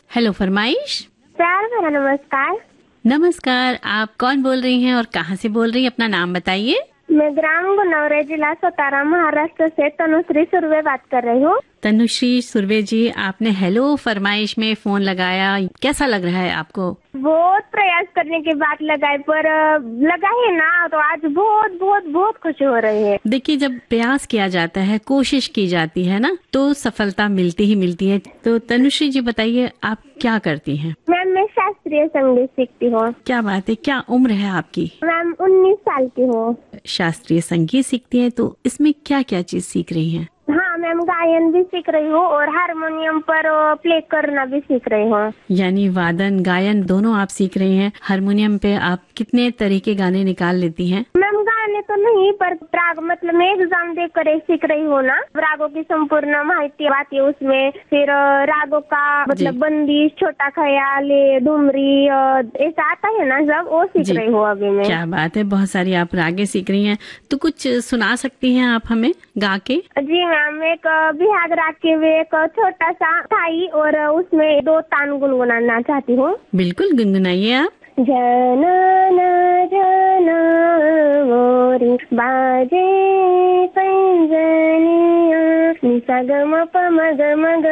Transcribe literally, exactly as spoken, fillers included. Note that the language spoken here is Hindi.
हेलो फरमाइश। प्यार भरा नमस्कार। नमस्कार, आप कौन बोल रही हैं और कहाँ से बोल रही हैं? अपना नाम बताइए। मैं ग्राम गुनौरे, जिला सातारा, महाराष्ट्र से तनुश्री सुर्वे बात कर रही हूँ। तनुश्री सुर्वे जी, आपने हेलो फरमाइश में फोन लगाया, कैसा लग रहा है आपको? बहुत प्रयास करने के बाद लगाए, पर अ, लगा है ना, तो आज बहुत बहुत बहुत खुशी हो रही है। देखिए, जब प्रयास किया जाता है, कोशिश की जाती है ना, तो सफलता मिलती ही मिलती है। तो तनुश्री जी बताइए, आप क्या करती हैं? मैम, मैं शास्त्रीय संगीत सीखती हूँ। क्या बात है, क्या उम्र है आपकी? मैम, उन्नीस साल की हूँ। शास्त्रीय संगीत सीखती हैं, तो इसमें क्या क्या चीज सीख रही हैं? हाँ मैम, गायन भी सीख रही हूँ और हारमोनियम पर अ, प्ले करना भी सीख रही हूँ। यानी वादन गायन दोनों आप सीख रही हैं। हारमोनियम पे आप कितने तरह के गाने निकाल लेती हैं? मैम, गाने तो नहीं, पर राग मतलब मैं एग्जाम देकर ही सीख रही हूँ ना। रागों की संपूर्ण माहिती आती है उसमें, फिर अ, रागों का मतलब बंदिश, छोटा ख्याल, ये डुमरी, अ, ऐसा आता है ना, सब वो सीख जी। रही हूँ अभी मैं। क्या बात है, बहुत सारी आप रागें सीख रही हैं। तो कुछ सुना सकती हैं आप हमें गा के? जी मैम, एक अ, बिहाग राग के हुए एक छोटा सा थाई और अ, उसमें दो तान गुनगुनाना चाहती हूँ। बिल्कुल, गुनगुनाइए आप। जाना ना जाना मोरी बाजे पैंजनिया, निसा ग म प म ग म ग